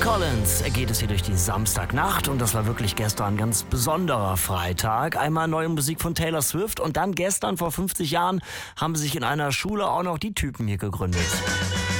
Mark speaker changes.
Speaker 1: Collins geht es hier durch die Samstagnacht und das war wirklich gestern ein ganz besonderer Freitag. Einmal neue Musik von Taylor Swift und dann gestern vor 50 Jahren haben sich in einer Schule auch noch die Typen hier gegründet.